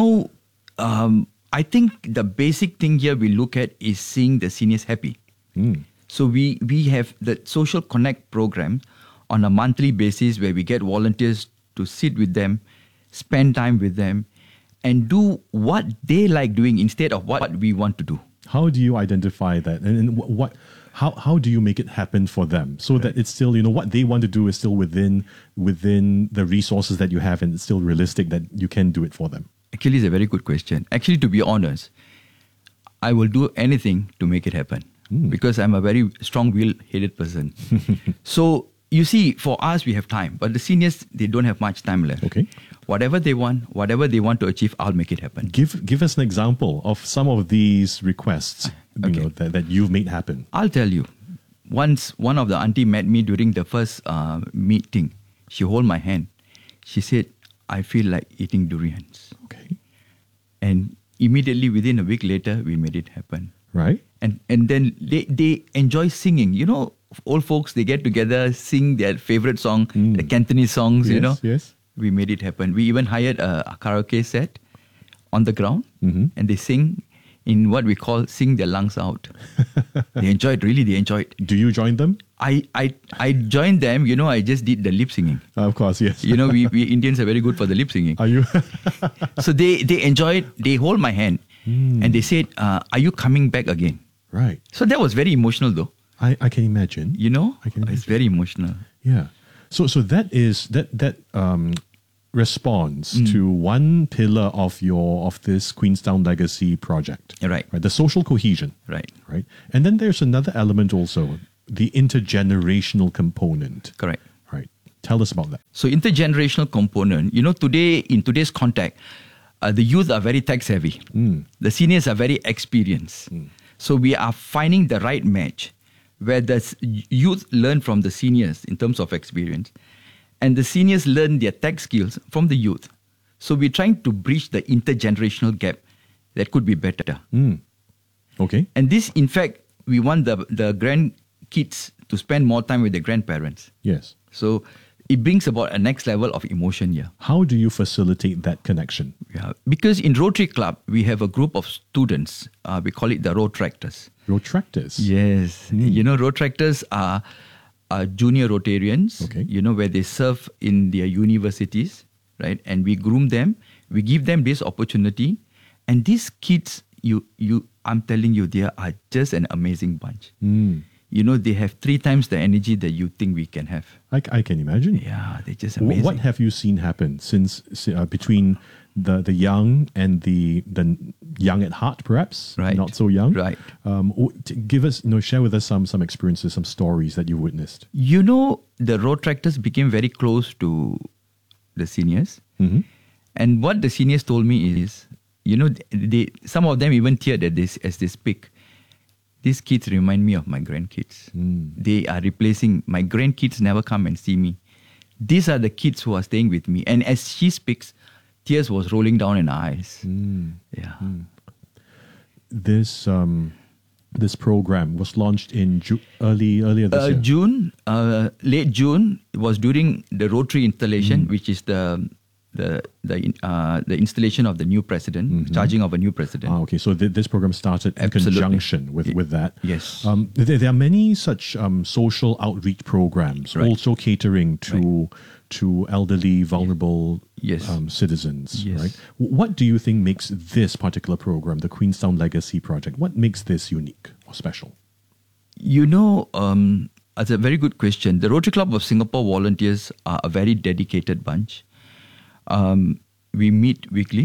I think the basic thing here we look at is seeing the seniors happy. So we have the Social Connect program on a monthly basis where we get volunteers to sit with them, spend time with them, and do what they like doing instead of what we want to do. How do you identify that? And how do you make it happen for them so that it's still, what they want to do is still within the resources that you have, and it's still realistic that you can do it for them? Actually, it's a very good question. Actually, to be honest, I will do anything to make it happen because I'm a very strong-willed person. So, you see, for us, we have time, but the seniors, they don't have much time left. Okay. Whatever they want to achieve, I'll make it happen. Give us an example of some of these requests that you've made happen. I'll tell you. Once one of the auntie met me during the first meeting. She held my hand. She said, I feel like eating durians. Okay. And immediately within a week later, we made it happen. Right. And then they enjoy singing. Old folks, they get together, sing their favorite song, the Cantonese songs, Yes. We made it happen. We even hired a karaoke set on the ground, and they sing in what we call sing their lungs out. They enjoyed. Do you join them? I joined them, I just did the lip singing. Of course, yes. We Indians are very good for the lip singing. Are you? So they enjoyed, they hold my hand. And they said, are you coming back again? Right. So that was very emotional though. I can imagine. You know? I can imagine. It's very emotional. Yeah. So that is that responds to one pillar of this Queenstown Legacy project. Right. The social cohesion. Right. Right. And then there's another element also, the intergenerational component. Correct. Right. Tell us about that. So intergenerational component, today, in today's context, the youth are very tech savvy. The seniors are very experienced. So we are finding the right match where the youth learn from the seniors in terms of experience, and the seniors learn their tech skills from the youth. So we're trying to bridge the intergenerational gap that could be better. Okay. And this, in fact, we want the grandkids to spend more time with their grandparents. Yes. So it brings about a next level of emotion here. How do you facilitate that connection? Yeah, because in Rotary Club, we have a group of students. We call it the Road Tractors. Road Tractors? Yes. Road Tractors are junior Rotarians, where they serve in their universities, right? And we groom them. We give them this opportunity. And these kids, I'm telling you, they are just an amazing bunch. They have 3 times the energy that you think we can have. I can imagine. Yeah, they're just amazing. What have you seen happen since between the young and the young at heart, perhaps, right? Not so young, right? Give us, share with us some experiences, some stories that you witnessed. The Road Tractors became very close to the seniors, and what the seniors told me is, some of them even teared at this as they speak. These kids remind me of my grandkids. They are replacing, my grandkids never come and see me. These are the kids who are staying with me. And as she speaks, tears was rolling down in her eyes. Yeah. This program was launched in earlier this year? June, late June. It was during the Rotary installation, which is the installation of the new president, charging of a new president. Okay, so this program started in conjunction with that. Yes. There are many such social outreach programs, also catering to elderly, vulnerable citizens. Yes. Right? What do you think makes this particular program, the Queenstown Legacy Project, what makes this unique or special? That's a very good question. The Rotary Club of Singapore volunteers are a very dedicated bunch. We meet weekly,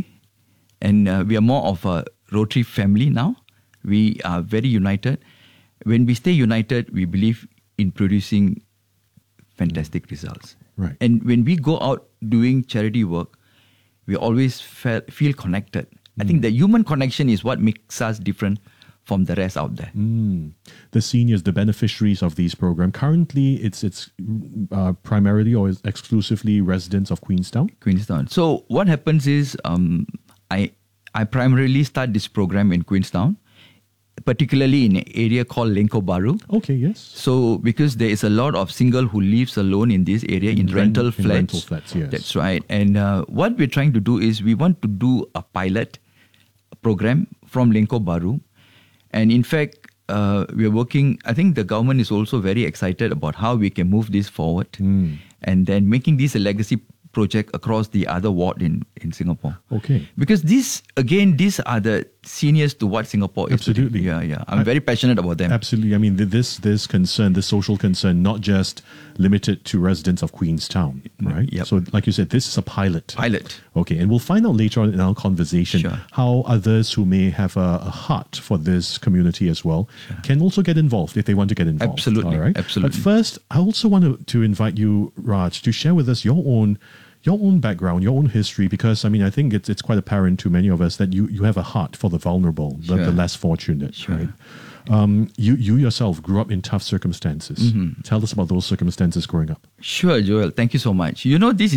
and we are more of a Rotary family now. We are very united. When we stay united, we believe in producing fantastic results. Right. And when we go out doing charity work, we always feel connected. I think the human connection is what makes us different from the rest out there. The seniors, the beneficiaries of these programs, currently it's primarily or exclusively residents of Queenstown? Queenstown. So what happens is I primarily start this program in Queenstown, particularly in an area called Lengkok Bahru. Okay, yes. So because there is a lot of single who lives alone in this area in rental flats. In rental flats, yes. That's right. And what we're trying to do is we want to do a pilot program from Lengkok Bahru. And in fact, we are working, I think the government is also very excited about how we can move this forward and then making this a legacy project across the other ward in Singapore. Okay. Because these are the seniors to what Singapore is. Absolutely. Today. Yeah. I'm very passionate about them. Absolutely. I mean, this concern, this social concern, not just limited to residents of Queenstown, right? Yep. So like you said, this is a pilot. Pilot. Okay. And we'll find out later on in our conversation how others who may have a heart for this community as well can also get involved if they want to get involved. Absolutely. All right. Absolutely. But first, I also want to invite you, Raj, to share with us your own background, your own history, because I think it's quite apparent to many of us that you have a heart for the vulnerable, the less fortunate, right? You yourself grew up in tough circumstances. Tell us about those circumstances growing up. Sure, Joel. Thank you so much. This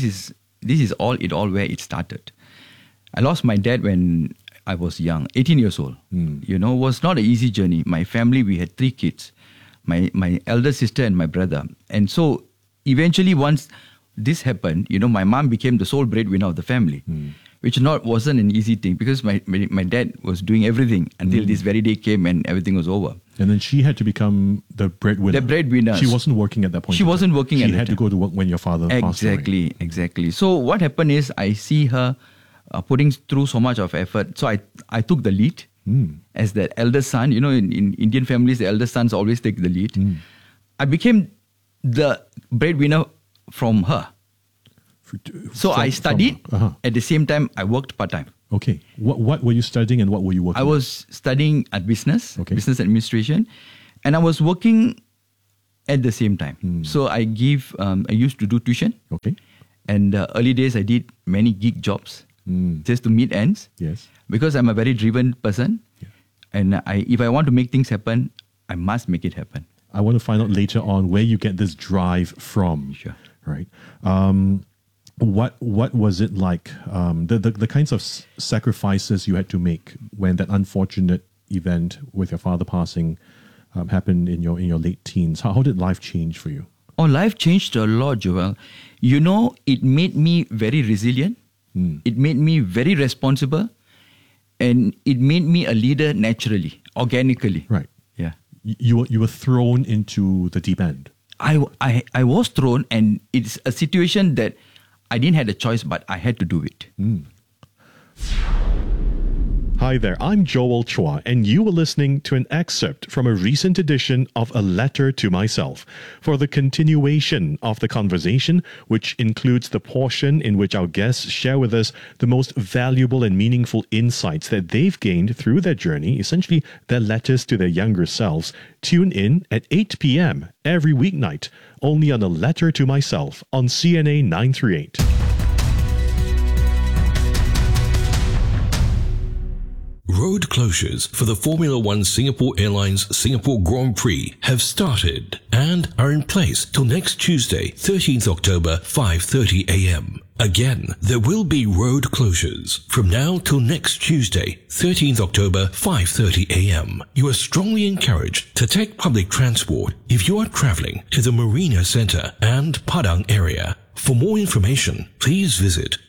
is all where it started. I lost my dad when I was young, 18 years old. It was not an easy journey. My family, we had 3 kids, my elder sister and my brother. And so eventually once this happened, my mom became the sole breadwinner of the family, which wasn't an easy thing because my dad was doing everything until this very day came and everything was over. And then she had to become the breadwinner. The breadwinner. She wasn't working at that point. She wasn't working at that time. She had to go to work when your father passed away. Exactly. So what happened is I see her putting through so much of effort. So I took the lead as the eldest son. You know, in Indian families, the eldest sons always take the lead. I became the breadwinner from her. So I studied. At the same time, I worked part-time. Okay. What were you studying and what were you working I was studying at business administration, and I was working at the same time. So I used to do tuition. Okay. And early days, I did many gig jobs just to meet ends. Yes. Because I'm a very driven person. Yeah. And if I want to make things happen, I must make it happen. I want to find out later on where you get this drive from. Sure. Right. What was it like? The kinds of sacrifices you had to make when that unfortunate event with your father passing happened in your late teens. How did life change for you? Oh, life changed a lot, Joel. You know, it made me very resilient. It made me very responsible, and it made me a leader naturally, organically. Right. Yeah. You were thrown into the deep end. I was thrown, and it's a situation that I didn't have a choice, but I had to do it. Hi there, I'm Joel Chua, and you were listening to an excerpt from a recent edition of A Letter to Myself. For the continuation of the conversation, which includes the portion in which our guests share with us the most valuable and meaningful insights that they've gained through their journey, essentially their letters to their younger selves, tune in at 8 p.m. every weeknight, only on A Letter to Myself on CNA 938. Road closures for the Formula One Singapore Airlines Singapore Grand Prix have started and are in place till next Tuesday, 13th October, 5:30 a.m. Again, there will be road closures from now till next Tuesday, 13th October, 5:30 a.m. You are strongly encouraged to take public transport if you are travelling to the Marina Centre and Padang area. For more information, please visit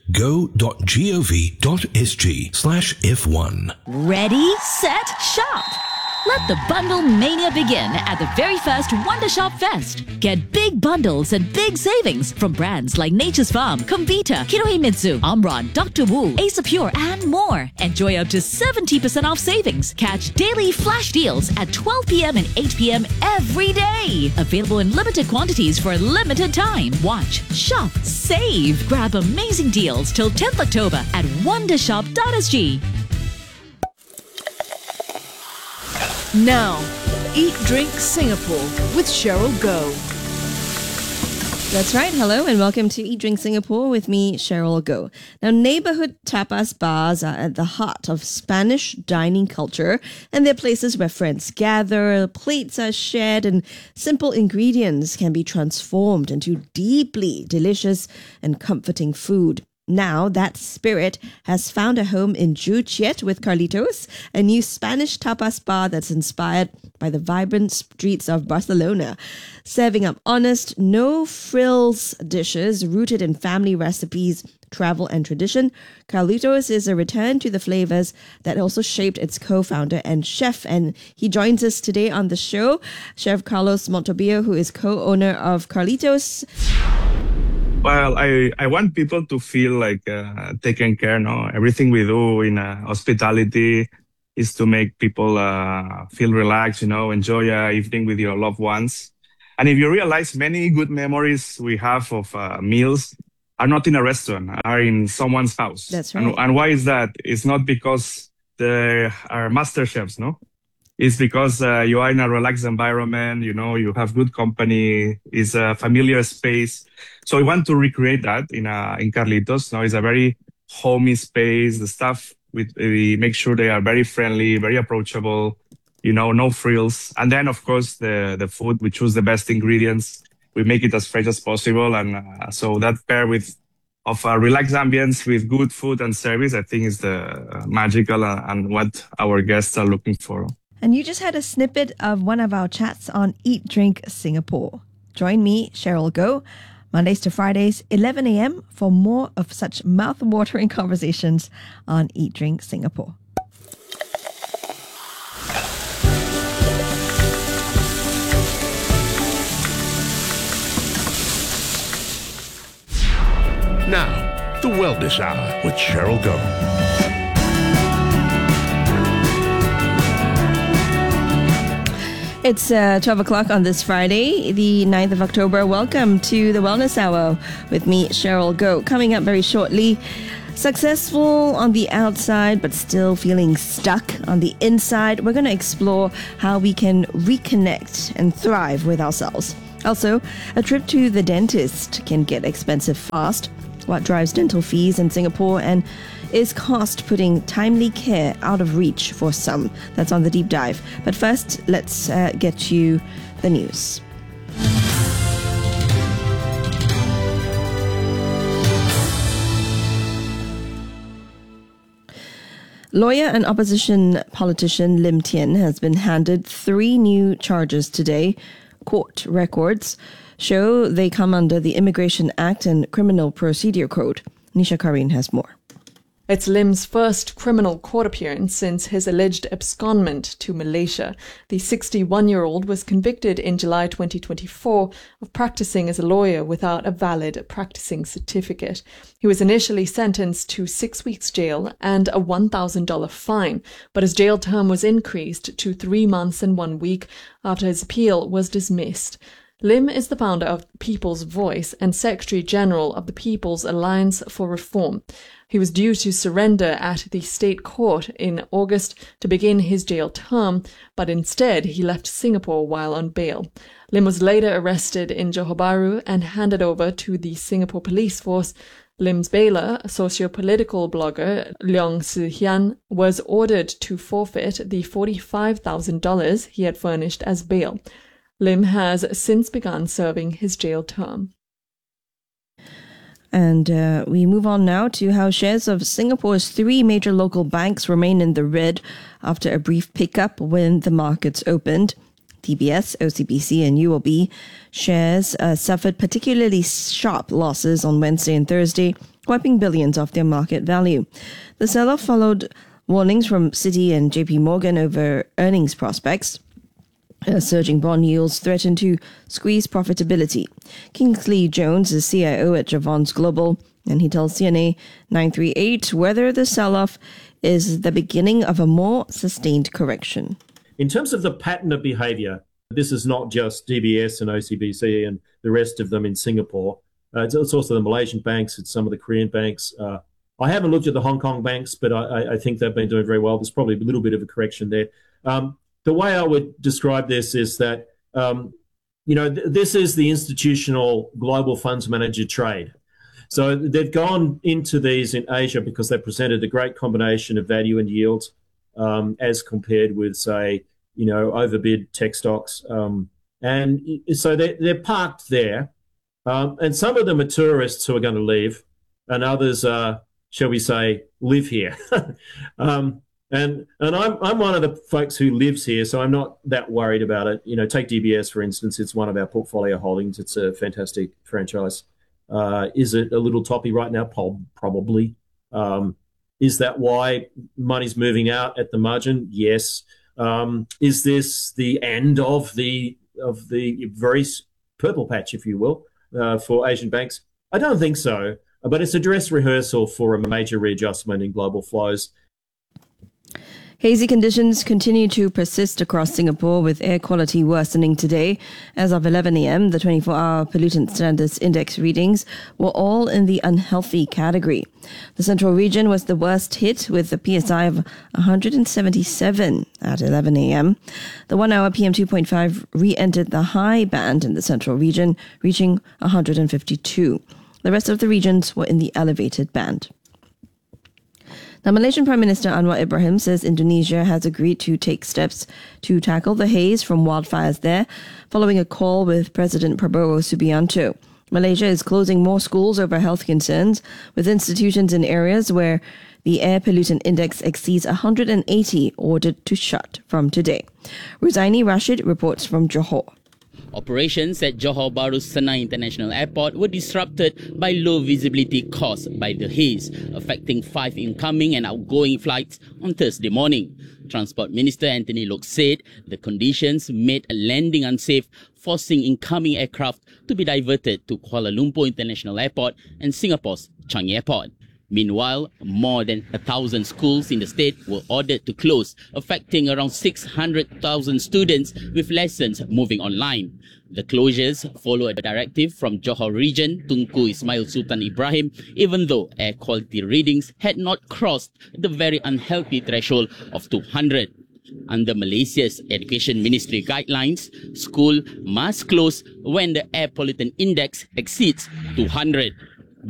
go.gov.sg/F1. Ready, set, shop! Let the bundle mania begin at the very first Wonder Shop Fest. Get big bundles and big savings from brands like Nature's Farm, Comvita, Kinohimitsu, Omron, Dr. Wu, Ace Pure, and more. Enjoy up to 70% off savings. Catch daily flash deals at 12 p.m. and 8 p.m. every day. Available in limited quantities for a limited time. Watch, shop, save. Grab amazing deals till 10th October at wondershop.sg. Now, Eat Drink Singapore with Cheryl Goh. That's right. Hello and welcome to Eat Drink Singapore with me, Cheryl Goh. Now, neighborhood tapas bars are at the heart of Spanish dining culture, and they're places where friends gather, plates are shared, and simple ingredients can be transformed into deeply delicious and comforting food. Now, that spirit has found a home in Ju Chiet with Carlitos, a new Spanish tapas bar that's inspired by the vibrant streets of Barcelona. Serving up honest, no-frills dishes rooted in family recipes, travel, and tradition, Carlitos is a return to the flavors that also shaped its co-founder and chef. And he joins us today on the show, Chef Carlos Montobillo, who is co-owner of Carlitos. Well, I want people to feel like taken care. No, everything we do in hospitality is to make people feel relaxed. Enjoy an evening with your loved ones. And if you realize, many good memories we have of meals are not in a restaurant, are in someone's house. That's right. And why is that? It's not because they are master chefs, no. It's because you are in a relaxed environment, you have good company, it's a familiar space. So we want to recreate that in Carlitos. Now it's a very homey space. The staff, we make sure they are very friendly, very approachable, no frills. And then, of course, the food, we choose the best ingredients. We make it as fresh as possible. And so that pair of a relaxed ambience with good food and service, I think is the magical and what our guests are looking for. And you just had a snippet of one of our chats on Eat Drink Singapore. Join me, Cheryl Goh, Mondays to Fridays, 11 a.m. for more of such mouth-watering conversations on Eat Drink Singapore. Now, The Wellness Hour with Cheryl Goh. It's 12 o'clock on this Friday, the 9th of October. Welcome to the Wellness Hour with me, Cheryl Goh. Coming up very shortly, successful on the outside, but still feeling stuck on the inside. We're going to explore how we can reconnect and thrive with ourselves. Also, a trip to the dentist can get expensive fast. What drives dental fees in Singapore, and is cost putting timely care out of reach for some? That's on the deep dive. But first, let's get you the news. Lawyer and opposition politician Lim Tian has been handed 3 new charges today. Court records show they come under the Immigration Act and Criminal Procedure Code. Nisha Kareen has more. It's Lim's first criminal court appearance since his alleged abscondment to Malaysia. The 61-year-old was convicted in July 2024 of practicing as a lawyer without a valid practicing certificate. He was initially sentenced to 6 weeks jail and a $1,000 fine, but his jail term was increased to 3 months and 1 week after his appeal was dismissed. Lim is the founder of People's Voice and Secretary General of the People's Alliance for Reform. He was due to surrender at the state court in August to begin his jail term, but instead he left Singapore while on bail. Lim was later arrested in Johor Bahru and handed over to the Singapore Police Force. Lim's bailer, socio-political blogger Leong Si Hian, was ordered to forfeit the $45,000 he had furnished as bail. Lim has since begun serving his jail term. And we move on now to how shares of Singapore's 3 major local banks remain in the red after a brief pickup when the markets opened. DBS, OCBC and UOB shares suffered particularly sharp losses on Wednesday and Thursday, wiping billions off their market value. The sell-off followed warnings from Citi and JP Morgan over earnings prospects. Surging bond yields threaten to squeeze profitability. Kingsley Jones is CIO at Javons Global, and he tells CNA 938 whether the sell-off is the beginning of a more sustained correction. In terms of the pattern of behaviour, this is not just DBS and OCBC and the rest of them in Singapore. It's also the Malaysian banks, it's some of the Korean banks. I haven't looked at the Hong Kong banks, but I think they've been doing very well. There's probably a little bit of a correction there. The way I would describe this is that, this is the institutional global funds manager trade. So they've gone into these in Asia because they presented a great combination of value and yield as compared with, say, overbid tech stocks. And so they're parked there. And some of them are tourists who are going to leave, and others are, shall we say, live here. And I'm one of the folks who lives here, so I'm not that worried about it. Take DBS, for instance. It's one of our portfolio holdings. It's a fantastic franchise. Is it a little toppy right now? Probably. Is that why money's moving out at the margin? Yes. Is this the end of the very purple patch, if you will, for Asian banks? I don't think so, but it's a dress rehearsal for a major readjustment in global flows. Hazy conditions continue to persist across Singapore, with air quality worsening today. As of 11 a.m., the 24-hour pollutant standards index readings were all in the unhealthy category. The central region was the worst hit, with a PSI of 177 at 11 a.m. The 1-hour PM2.5 re-entered the high band in the central region, reaching 152. The rest of the regions were in the elevated band. Now, Malaysian Prime Minister Anwar Ibrahim says Indonesia has agreed to take steps to tackle the haze from wildfires there, following a call with President Prabowo Subianto. Malaysia is closing more schools over health concerns, with institutions in areas where the air pollutant index exceeds 180 ordered to shut from today. Ruzaini Rashid reports from Johor. Operations at Johor Bahru Senai International Airport were disrupted by low visibility caused by the haze, affecting 5 incoming and outgoing flights on Thursday morning. Transport Minister Anthony Loke said the conditions made a landing unsafe, forcing incoming aircraft to be diverted to Kuala Lumpur International Airport and Singapore's Changi Airport. Meanwhile, more than 1,000 schools in the state were ordered to close, affecting around 600,000 students with lessons moving online. The closures follow a directive from Johor Region Tunku Ismail Sultan Ibrahim, even though air quality readings had not crossed the very unhealthy threshold of 200. Under Malaysia's Education Ministry guidelines, school must close when the air pollutant index exceeds 200.